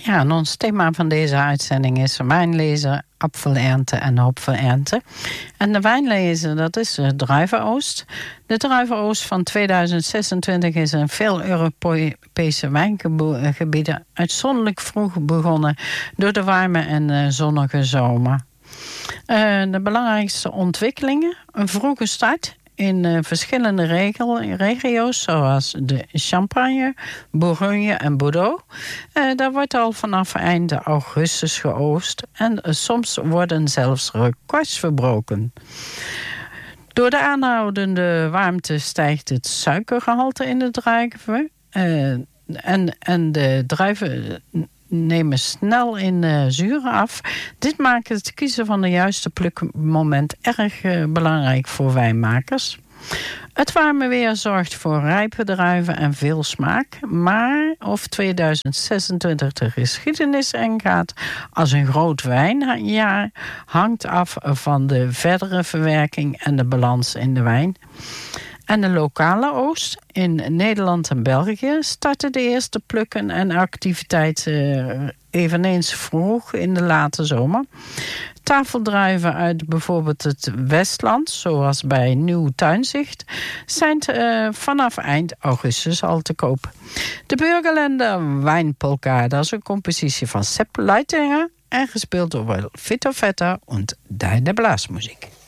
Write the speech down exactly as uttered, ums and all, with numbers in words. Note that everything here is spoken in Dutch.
Ja, en ons thema van deze uitzending is wijnlezen, apfelernten en hopvelernten. En de wijnlezen, dat is de druivenoogst. De druivenoogst van tweeduizend zesentwintig is in veel Europese wijngebieden uitzonderlijk vroeg begonnen door de warme en zonnige zomer. Uh, de belangrijkste ontwikkelingen: een vroege start in uh, verschillende regel, regio's, zoals de Champagne, Bourgogne en Bordeaux. Uh, daar wordt al vanaf eind augustus geoogst en uh, soms worden zelfs records verbroken. Door de aanhoudende warmte stijgt het suikergehalte in de druiven. Uh, en, en de druiven nemen snel in uh, zuren af. Dit maakt het kiezen van de juiste plukmoment erg uh, belangrijk voor wijnmakers. Het warme weer zorgt voor rijpe druiven en veel smaak. Maar of tweeduizend zesentwintig de geschiedenis ingaat als een groot wijnjaar hangt af van de verdere verwerking en de balans in de wijn. En de lokale oogst in Nederland en België starten de eerste plukken en activiteiten uh, eveneens vroeg in de late zomer. Tafeldruiven uit bijvoorbeeld het Westland, zoals bij Nieuw Tuinzicht, zijn uh, vanaf eind augustus al te koop. De Burgerländer Weinpolka, dat is een compositie van Sepp Leitinger en gespeeld door Vito Vetter en Deine Blasmusik.